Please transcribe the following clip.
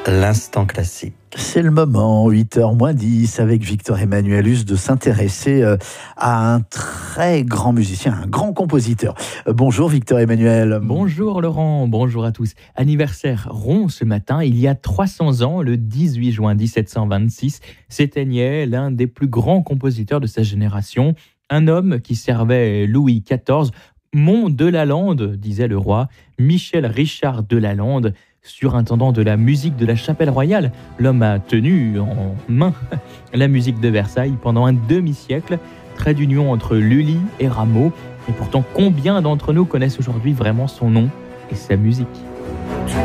L'instant classique. C'est le moment, 8h moins 10, avec Victor Emmanuel, de s'intéresser à un très grand musicien, un grand compositeur. Bonjour Victor Emmanuel. Bonjour Laurent, bonjour à tous. Anniversaire rond ce matin, il y a 300 ans, le 18 juin 1726, s'éteignait l'un des plus grands compositeurs de sa génération, un homme qui servait Louis XIV, Mont de Lalande, disait le roi, Michel Richard de Lalande, surintendant de la musique de la Chapelle Royale. L'homme a tenu en main la musique de Versailles pendant un demi-siècle, trait d'union entre Lully et Rameau. Et pourtant, combien d'entre nous connaissent aujourd'hui vraiment son nom et sa musique ?